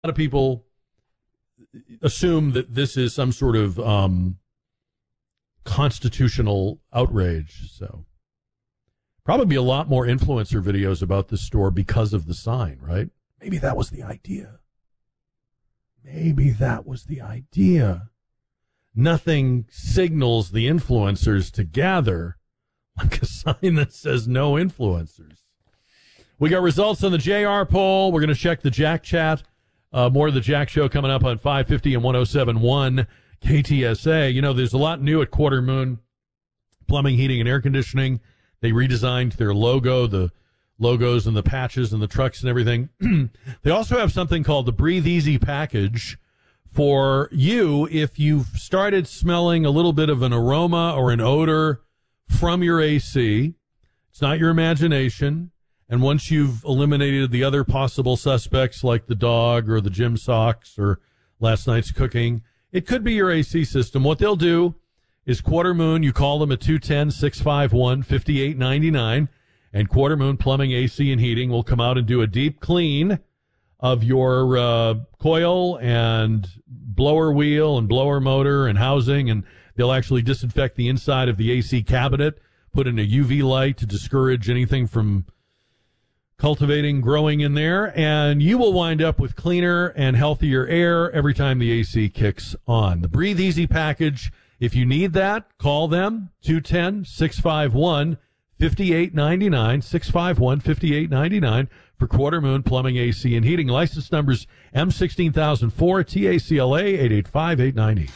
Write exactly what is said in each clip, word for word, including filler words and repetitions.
lot of people assume that this is some sort of um, constitutional outrage. So probably be a lot more influencer videos about this store because of the sign, right? Maybe that was the idea. Maybe that was the idea. Nothing signals the influencers to gather like a sign that says no influencers. We got results on the J R poll. We're going to check the Jack chat. Uh, more of the Jack Show coming up on five fifty and one oh seven point one K T S A. You know, there's a lot new at Quarter Moon Plumbing, Heating, and Air Conditioning. They redesigned their logo, the logos and the patches and the trucks and everything. They also have something called the Breathe Easy package for you if you've started smelling a little bit of an aroma or an odor from your A C. It's not your imagination. And once you've eliminated the other possible suspects like the dog or the gym socks or last night's cooking, it could be your A C system. What they'll do is Quarter Moon, you call them at two one zero, six five one, five eight nine nine, and Quarter Moon Plumbing, A C, and Heating will come out and do a deep clean of your uh, coil and blower wheel and blower motor and housing, and they'll actually disinfect the inside of the A C cabinet, put in a U V light to discourage anything from cultivating, growing in there, and you will wind up with cleaner and healthier air every time the A C kicks on. The Breathe Easy package, if you need that, call them, two one zero, six five one, five eight nine nine, six five one, five eight nine nine for Quarter Moon Plumbing, A C, and Heating. License numbers M one six zero zero four, T A C L A eight eight five eight nine eight.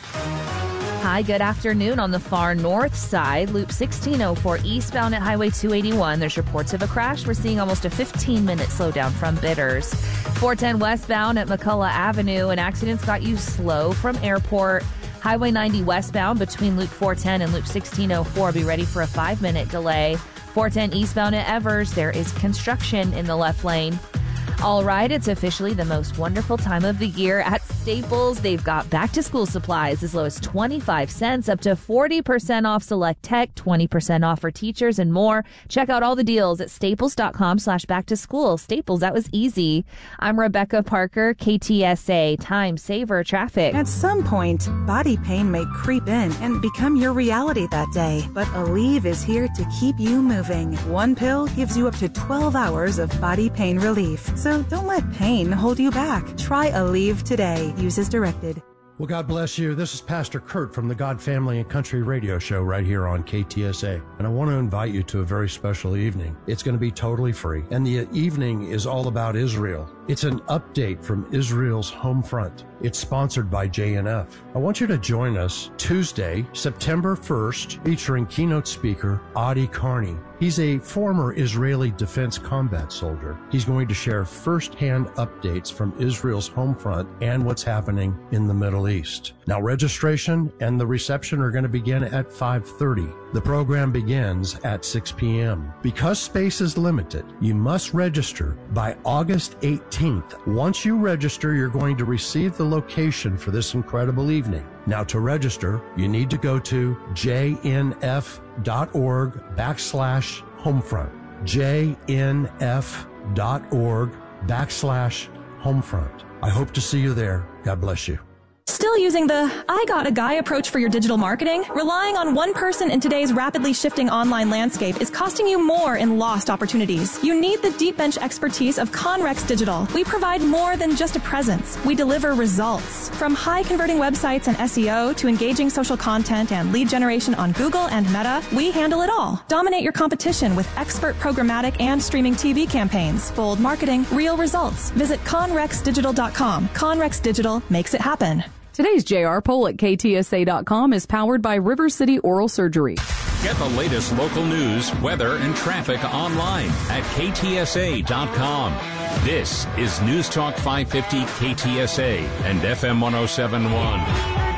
Hi, good afternoon. On the far north side, Loop sixteen oh four eastbound at Highway two eighty-one. There's reports of a crash. We're seeing almost a fifteen-minute slowdown from Bitters. four ten westbound at McCullough Avenue. An accident's got you slow from Airport. Highway ninety westbound between Loop four ten and Loop sixteen oh four. Be ready for a five-minute delay. four ten eastbound at Evers. There is construction in the left lane. All right, it's officially the most wonderful time of the year at Staples. They've got back-to-school supplies as low as twenty-five cents, up to forty percent off select tech, twenty percent off for teachers, and more. Check out all the deals at staples.com slash back-to-school. Staples, that was easy. I'm Rebecca Parker, K T S A, Time Saver Traffic. At some point, body pain may creep in and become your reality that day. But Aleve is here to keep you moving. One pill gives you up to twelve hours of body pain relief. So don't let pain hold you back. Try Aleve today. Use as directed. Well, God bless you. This is Pastor Kurt from the God Family and Country Radio Show right here on K T S A. And I want to invite you to a very special evening. It's going to be totally free. And the evening is all about Israel. It's an update from Israel's home front. It's sponsored by J N F. I want you to join us Tuesday, September first, featuring keynote speaker Adi Carney. He's a former Israeli defense combat soldier. He's going to share firsthand updates from Israel's home front and what's happening in the Middle East. Now, registration and the reception are going to begin at five thirty. The program begins at six p.m. Because space is limited, you must register by August eighteenth. Once you register, you're going to receive the location for this incredible evening. Now, to register, you need to go to jnf.org backslash homefront. jnf.org backslash homefront. I hope to see you there. God bless you. Still using the I got a guy approach for your digital marketing? Relying on one person in today's rapidly shifting online landscape is costing you more in lost opportunities. You need the deep bench expertise of Conrex Digital. We provide more than just a presence. We deliver results. From high converting websites and S E O to engaging social content and lead generation on Google and Meta, we handle it all. Dominate your competition with expert programmatic and streaming T V campaigns. Bold marketing, real results. Visit conrex digital dot com. Conrex Digital makes it happen. Today's J R poll at K T S A dot com is powered by River City Oral Surgery. Get the latest local news, weather, and traffic online at K T S A dot com. This is News Talk five fifty K T S A and F M one oh seven point one.